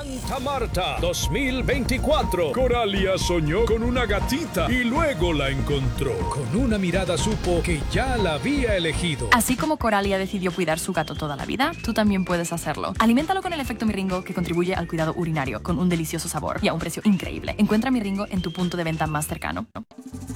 Santa Marta 2024. Coralia soñó con una gatita y luego la encontró. Con una mirada supo que ya la había elegido. Así como Coralia decidió cuidar su gato toda la vida, tú también puedes hacerlo. Aliméntalo con el efecto Miringo, que contribuye al cuidado urinario con un delicioso sabor y a un precio increíble. Encuentra Miringo en tu punto de venta más cercano.